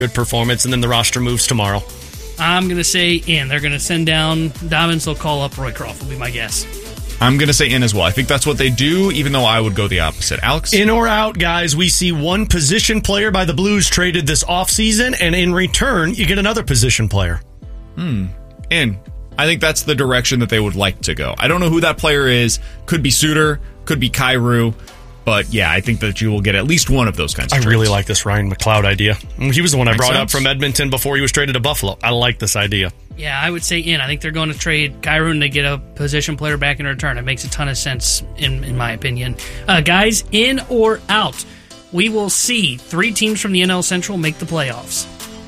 good performance, and then the roster moves tomorrow. I'm going to say in. They're going to send down Dobbins. They'll call up Roycroft, will be my guess. I'm going to say in as well. I think that's what they do, even though I would go the opposite. Alex? In or out, guys, we see one position player by the Blues traded this offseason, and in return, you get another position player. In. I think that's the direction that they would like to go. I don't know who that player is. Could be Suter, could be Kyrou. But yeah, I think that you will get at least one of those kinds of trades. I really like this Ryan McLeod idea. He was the one I brought up sense. from Edmonton before he was traded to Buffalo. I like this idea. Yeah, I would say in. I think they're going to trade Kyrou and they get a position player back in return. It makes a ton of sense, in my opinion. Guys, in or out, we will see 3 teams from the NL Central make the playoffs.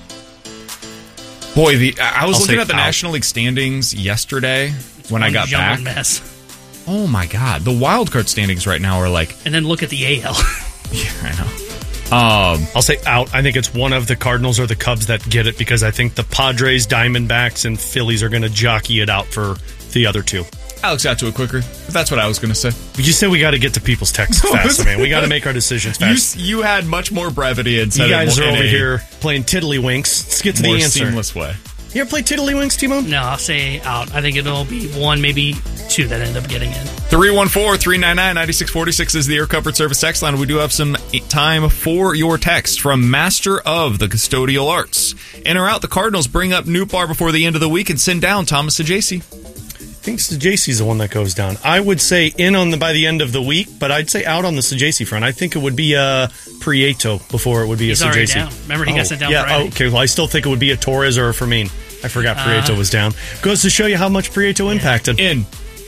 Boy, I was looking at the out. National League standings yesterday when I got back. Mess. Oh my God. The wild card standings right now are like... And then look at the AL. Yeah, I know. I'll say out. I think it's one of the Cardinals or the Cubs that get it because I think the Padres, Diamondbacks, and Phillies are going to jockey it out for the other 2. Alex got to it quicker. That's what I was going to say. You said we got to get to people's texts faster, man. We got to make our decisions fast. You had much more brevity and said You guys it are in over a here playing tiddlywinks. Let's get to the more answer. seamless way. You ever play tiddlywinks, T-Bone? No, I'll say out. I think it'll be 1, maybe 2 that end up getting in. 314-399-9646 is the Air Comfort Service text line. We do have some time for your text from Master of the Custodial Arts. In or out, the Cardinals bring up Nootbaar before the end of the week and send down Thomas Saggese. I think Saggese the one that goes down. I would say in by the end of the week, but I'd say out on the Saggese front. I think it would be a Prieto before it would be He's a Saggese. already down. Remember, he got sent down Friday. Okay. Well, I still think it would be a Torres or a Fermin. I forgot Prieto was down. Goes to show you how much Prieto impacted. In.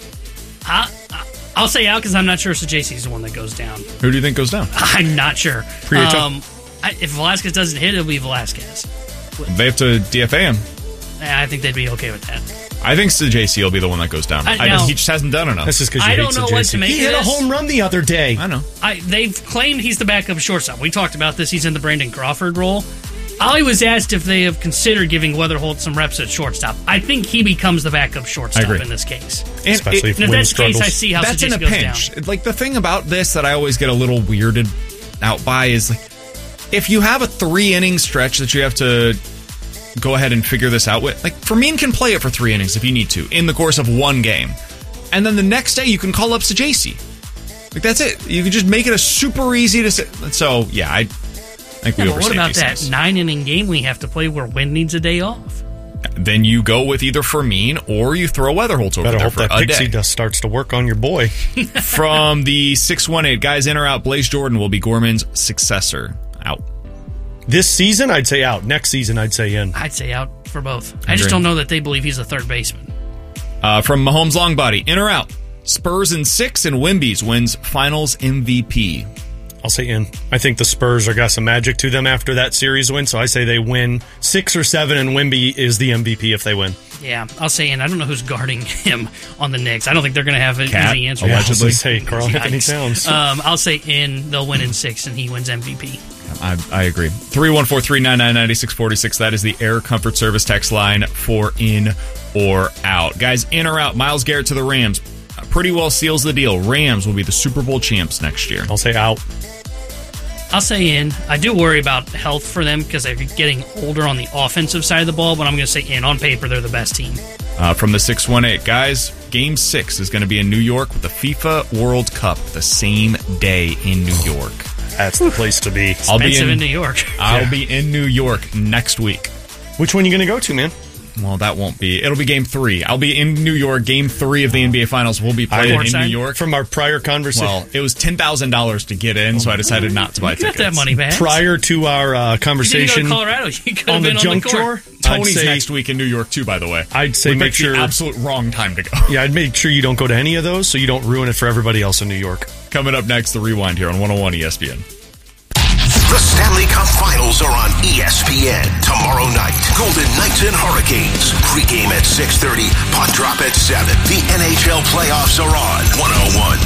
I'll say out because I'm not sure Saggese is the one that goes down. Who do you think goes down? I'm not sure. Prieto. If Velasquez doesn't hit, it'll be Velasquez. They have to DFA him. I think they'd be okay with that. I think Saggese will be the one that goes down. He just hasn't done enough. That's just because I don't know what to make He of hit a this. home run the other day. I know. They've claimed he's the backup shortstop. We talked about this. He's in the Brandon Crawford role. Ollie was asked if they have considered giving Weatherholt some reps at shortstop. I think he becomes the backup shortstop in this case. Especially if And if Wynn that's the case, struggles. I see how That's in Saggese a goes pinch. down. Like, the thing about this that I always get a little weirded out by is, like, if you have a 3-inning stretch that you have to go ahead and figure this out with, like, Fermin can play it for 3 innings if you need to in the course of one game. And then the next day you can call up Saggese. Like, that's it. You can just make it a super easy to say. So, yeah, I think we But overstate what about these that things. 9-inning game we have to play where Wynn needs a day off? Then you go with either Fermin or you throw Weatherholt over Better there hope for that a pixie day. dust starts to work on your boy. From the 618, guys in or out, Blaze Jordan will be Gorman's successor. Out. This season, I'd say out. Next season, I'd say in. I'd say out for both. I just don't know that they believe he's a third baseman. From Mahomes Longbody, in or out, Spurs in 6 and Wimby's wins Finals MVP. I'll say in. I think the Spurs are got some magic to them after that series win, so I say they win 6 or 7, and Wemby is the MVP if they win. Yeah, I'll say in. I don't know who's guarding him on the Knicks. I don't think they're going to have an easy answer. allegedly. Say Carl Anthony Towns. I'll say in. They'll win in 6, and he wins MVP. I agree. 314-399-9646. That is the Air Comfort Service text line for in or out. Guys, in or out, Myles Garrett to the Rams. Pretty well seals the deal. Rams will be the Super Bowl champs next year. I'll say out. I'll say in. I do worry about health for them because they're getting older on the offensive side of the ball, but I'm going to say in. On paper, they're the best team. From the 618, guys, Game 6 is going to be in New York with the FIFA World Cup the same day in New York. That's the place to be. Expensive in New York. I'll be in New York next week. Which one are you going to go to, man? Well, that won't be. It'll be Game 3. I'll be in New York. Game 3 of the NBA Finals will be played in New York. From our prior conversation. Well, it was $10,000 to get in, so I decided not to buy You got tickets. that money back. Prior to our conversation You didn't go to Colorado. You could have on the been junk on the court. drawer, Tony's next week in New York, too, by the way. I'd say we make picked sure the absolute wrong time to go. Yeah, I'd make sure you don't go to any of those so you don't ruin it for everybody else in New York. Coming up next, the Rewind here on 101 ESPN. The Stanley Cup Finals are on ESPN tomorrow night. Golden Knights and Hurricanes. Pre-game at 6:30. Puck drop at 7. The NHL playoffs are on 101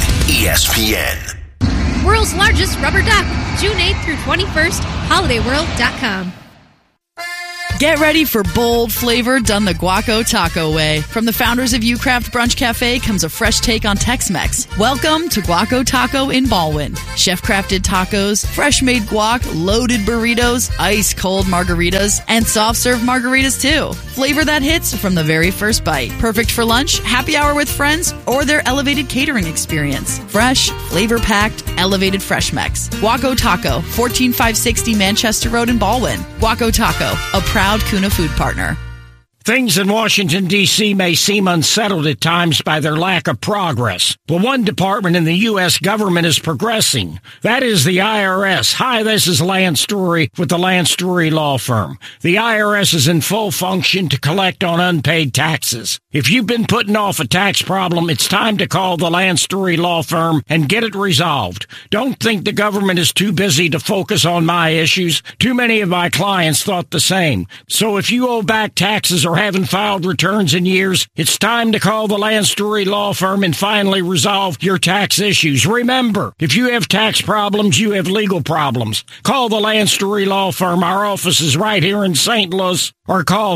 ESPN. World's largest rubber duck. June 8th through 21st. HolidayWorld.com. Get ready for bold flavor done the Guaco Taco way. From the founders of Ucraft Brunch Cafe comes a fresh take on Tex-Mex. Welcome to Guaco Taco in Baldwin. Chef-crafted tacos, fresh-made guac, loaded burritos, ice-cold margaritas, and soft-serve margaritas, too. Flavor that hits from the very first bite. Perfect for lunch, happy hour with friends, or their elevated catering experience. Fresh, flavor-packed, elevated Fresh Mex. Guaco Taco, 14560 Manchester Road in Baldwin. Guaco Taco, a proud Kuna food partner. Things in Washington, D.C. may seem unsettled at times by their lack of progress, but one department in the U.S. government is progressing. That is the IRS. Hi, this is Lance Story with the Lance Story Law Firm. The IRS is in full function to collect on unpaid taxes. If you've been putting off a tax problem, it's time to call the Lance Story Law Firm and get it resolved. Don't think the government is too busy to focus on my issues. Too many of my clients thought the same. So if you owe back taxes or haven't filed returns in years, it's time to call the Lance Story Law Firm and finally resolve your tax issues. Remember, if you have tax problems, you have legal problems. Call the Lance Story Law Firm. Our office is right here in St. Louis. Or call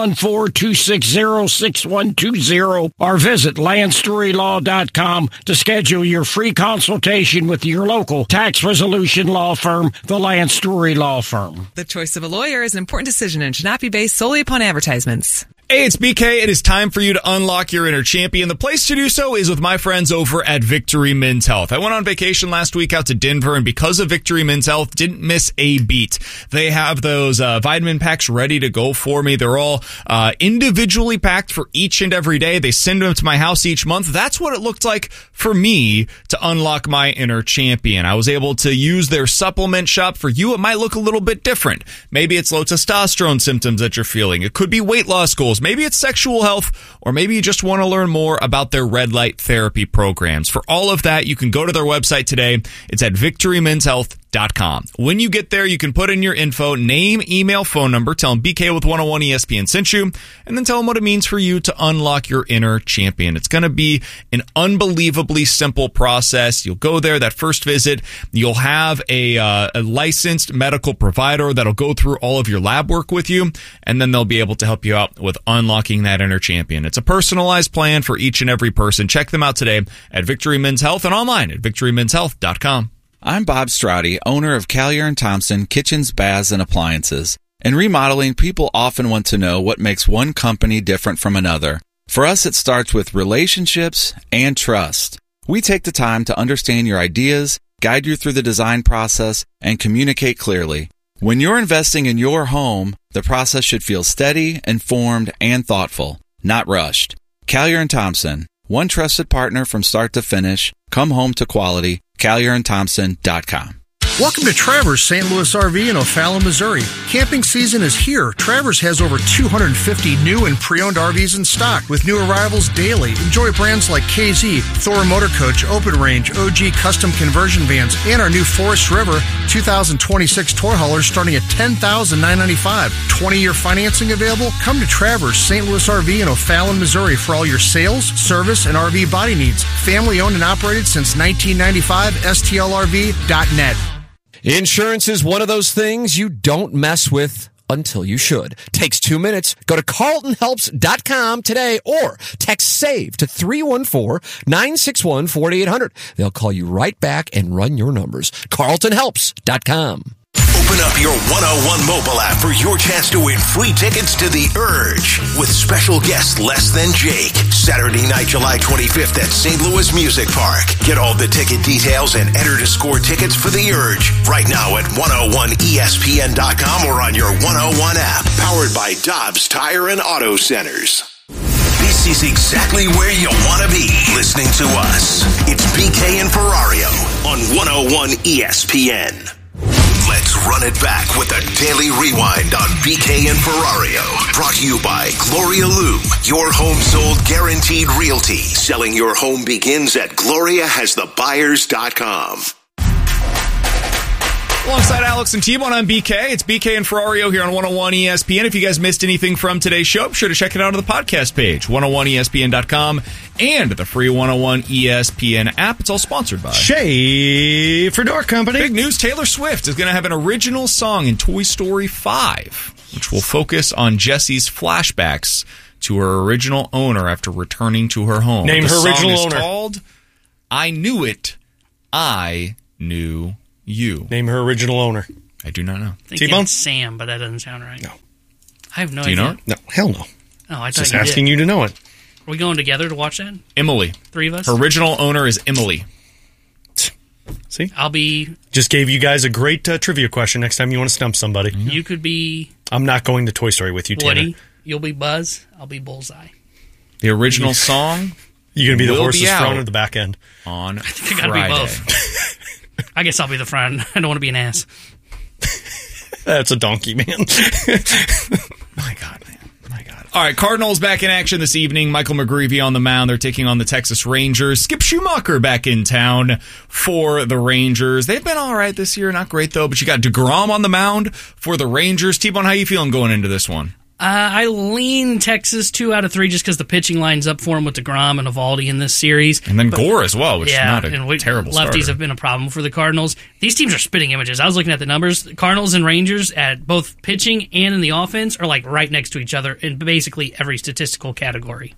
314-260-6120 or visit LanceStoryLaw.com to schedule your free consultation with your local tax resolution law firm, the Lance Story Law Firm. The choice of a lawyer is an important decision and should not be based solely upon advertisements. Hey, it's BK. It is time for you to unlock your inner champion. The place to do so is with my friends over at Victory Men's Health. I went on vacation last week out to Denver, and because of Victory Men's Health, didn't miss a beat. They have those vitamin packs ready to go for me. They're all individually packed for each and every day. They send them to my house each month. That's what it looked like for me to unlock my inner champion. I was able to use their supplement shop. For you, it might look a little bit different. Maybe it's low testosterone symptoms that you're feeling. It could be weight loss goals. Maybe it's sexual health, or maybe you just want to learn more about their red light therapy programs. For all of that, you can go to their website today. It's at victorymenshealth.com. When you get there, you can put in your info, name, email, phone number, tell them BK with 101 ESPN sent you, and then tell them what it means for you to unlock your inner champion. It's going to be an unbelievably simple process. You'll go there, that first visit, you'll have a licensed medical provider that'll go through all of your lab work with you, and then they'll be able to help you out with unlocking that inner champion. It's a personalized plan for each and every person. Check them out today at Victory Men's Health and online at victorymenshealth.com. I'm Bob Straudy, owner of Callier & Thompson Kitchens, Baths, and Appliances. In remodeling, people often want to know what makes one company different from another. For us, it starts with relationships and trust. We take the time to understand your ideas, guide you through the design process, and communicate clearly. When you're investing in your home, the process should feel steady, informed, and thoughtful, not rushed. Callier & Thompson, one trusted partner from start to finish. Come home to quality. CallierandThompson.com. Welcome to Travers St. Louis RV in O'Fallon, Missouri. Camping season is here. Travers has over 250 new and pre-owned RVs in stock with new arrivals daily. Enjoy brands like KZ, Thor Motor Coach, Open Range, OG Custom Conversion Vans, and our new Forest River 2026 tour haulers starting at $10,995. 20-year financing available? Come to Travers St. Louis RV in O'Fallon, Missouri for all your sales, service, and RV body needs. Family owned and operated since 1995. STLRV.net. Insurance is one of those things you don't mess with until you should. Takes 2 minutes. Go to CarltonHelps.com today or text SAVE to 314-961-4800. They'll call you right back and run your numbers. CarltonHelps.com. Open up your 101 mobile app for your chance to win free tickets to The Urge with special guest Less Than Jake. Saturday night, July 25th at St. Louis Music Park. Get all the ticket details and enter to score tickets for The Urge right now at 101ESPN.com or on your 101 app. Powered by Dobbs Tire and Auto Centers. This is exactly where you want to be listening to us. It's BK and Ferrario on 101 ESPN. Let's run it back with a daily rewind on BK and Ferrario. Brought to you by Gloria Lou, your home sold guaranteed realty. Selling your home begins at GloriaHasTheBuyers.com. Alongside Alex and T-Bone, I'm BK. It's BK and Ferrario here on 101 ESPN. If you guys missed anything from today's show, be sure to check it out on the podcast page, 101ESPN.com, and the free 101 ESPN app. It's all sponsored by Schaefer Door Company. Big news, Taylor Swift is going to have an original song in Toy Story 5. which will focus on Jessie's flashbacks to her original owner after returning to her home. Name her original owner. Called I Knew It, I Knew You. Name her original owner. I do not know. T-Bone? Sam, but that doesn't sound right. No. I have no Do you idea. know it? No, hell no. Oh, I thought Just you asking did. you to know it. Are we going together to watch that? Emily. 3 of us? Her original owner is Emily. See? I'll be... Just gave you guys a great trivia question next time you want to stump somebody. You could be... I'm not going to Toy Story with you, Tanner. Woody. You'll be Buzz. I'll be Bullseye. The original song You're going to be the will horse's be out front or the back end? on I think I gotta be both. I guess I'll be the front. I don't want to be an ass. That's a donkey, man. My God, man. My God. All right, Cardinals back in action this evening. Michael McGreevy on the mound. They're taking on the Texas Rangers. Skip Schumacher back in town for the Rangers. They've been all right this year. Not great, though, but you got DeGrom on the mound for the Rangers. T-Bone, how you feeling going into this one? I lean Texas 2 out of 3 just because the pitching lines up for him with DeGrom and Evaldi in this series. And then Gore as well, which is not a terrible lefties starter. have been a problem for the Cardinals. These teams are spitting images. I was looking at the numbers. The Cardinals and Rangers at both pitching and in the offense are like right next to each other in basically every statistical category.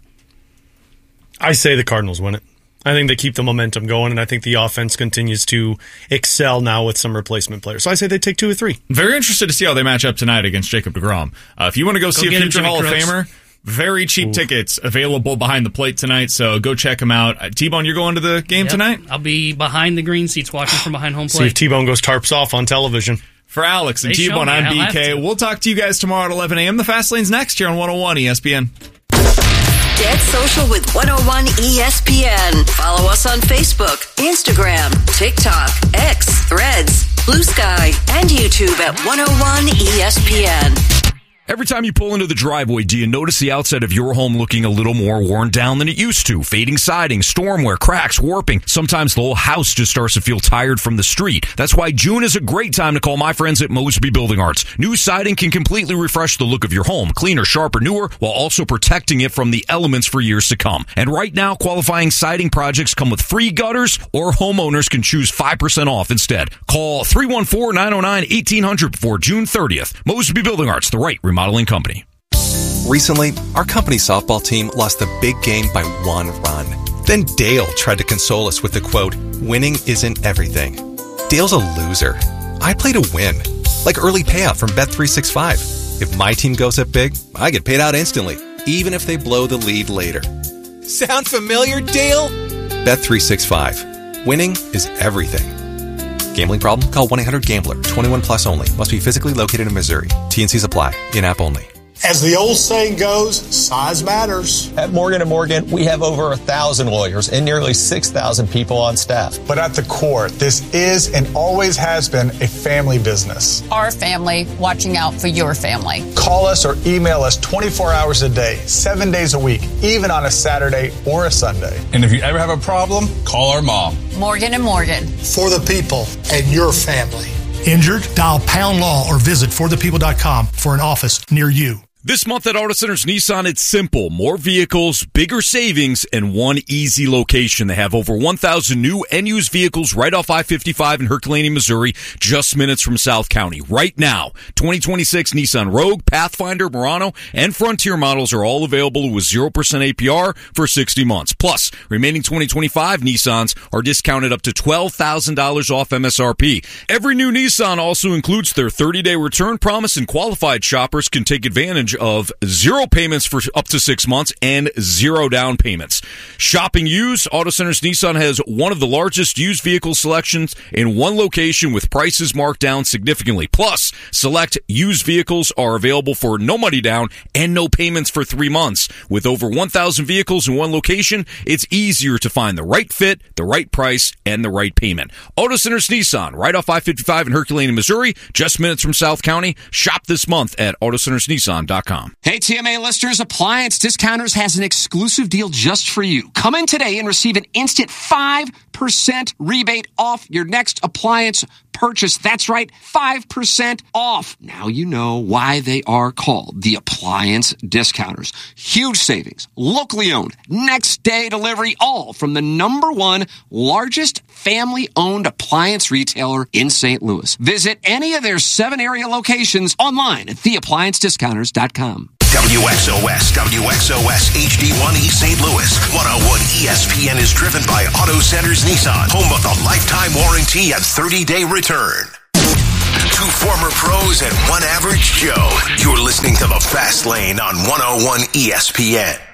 I say the Cardinals win it. I think they keep the momentum going, and I think the offense continues to excel now with some replacement players. So I say they take 2 or 3. Very interested to see how they match up tonight against Jacob DeGrom. If you want to go see a future Hall of Famer, very cheap tickets available behind the plate tonight, so go check them out. T-Bone, you're going to the game tonight? I'll be behind the green seats watching from behind home plate. See if T-Bone goes tarps off on television. For Alex and They T-Bone, show me. I'm I'll have BK. to. We'll talk to you guys tomorrow at 11 a.m. The Fast Lane's next here on 101 ESPN. Get social with 101 ESPN. Follow us on Facebook, Instagram, TikTok, X, Threads, Blue Sky, and YouTube at 101 ESPN. Every time you pull into the driveway, do you notice the outside of your home looking a little more worn down than it used to? Fading siding, storm wear, cracks, warping. Sometimes the whole house just starts to feel tired from the street. That's why June is a great time to call my friends at Mosby Building Arts. New siding can completely refresh the look of your home, cleaner, sharper, newer, while also protecting it from the elements for years to come. And right now, qualifying siding projects come with free gutters, or homeowners can choose 5% off instead. Call 314-909-1800 before June 30th. Mosby Building Arts, the right remodeling company. Recently, our company softball team lost the big game by 1 run. Then Dale tried to console us with the quote, "Winning isn't everything." Dale's a loser. I play to win. Like early payout from Bet365. If my team goes up big, I get paid out instantly, even if they blow the lead later. Sound familiar, Dale? Bet365. Winning is everything. Gambling problem? Call 1-800-GAMBLER. 21 plus only. Must be physically located in Missouri. T&Cs apply. In-app only. As the old saying goes, size matters. At Morgan & Morgan, we have over 1,000 lawyers and nearly 6,000 people on staff. But at the core, this is and always has been a family business. Our family watching out for your family. Call us or email us 24 hours a day, 7 days a week, even on a Saturday or a Sunday. And if you ever have a problem, call our mom. Morgan & Morgan. For the people and your family. Injured? Dial Pound Law or visit forthepeople.com for an office near you. This month at Auto Centers Nissan, it's simple. More vehicles, bigger savings, and one easy location. They have over 1,000 new and used vehicles right off I-55 in Herculaneum, Missouri, just minutes from South County. Right now, 2026 Nissan Rogue, Pathfinder, Murano, and Frontier models are all available with 0% APR for 60 months. Plus, remaining 2025 Nissans are discounted up to $12,000 off MSRP. Every new Nissan also includes their 30-day return promise, and qualified shoppers can take advantage of 0 payments for up to 6 months and 0 down payments. Shopping used, Auto Centers Nissan has one of the largest used vehicle selections in one location with prices marked down significantly. Plus, select used vehicles are available for no money down and no payments for 3 months. With over 1,000 vehicles in one location, it's easier to find the right fit, the right price, and the right payment. Auto Centers Nissan, right off I-55 in Herculaneum, Missouri, just minutes from South County. Shop this month at AutoCentersNissan.com. Hey, TMA listeners, Appliance Discounters has an exclusive deal just for you. Come in today and receive an instant 5% rebate off your next appliance purchase. That's right, 5% off. Now you know why they are called the Appliance Discounters. Huge savings, locally owned, next day delivery, all from the #1 largest family-owned appliance retailer in St. Louis. Visit any of their 7 area locations online at theappliancediscounters.com. WXOS HD1 East St. Louis. 101 ESPN is driven by Auto Centers Nissan, home of the lifetime warranty and 30-day return. 2 former pros and 1 average Joe. You're listening to The Fast Lane on 101 ESPN.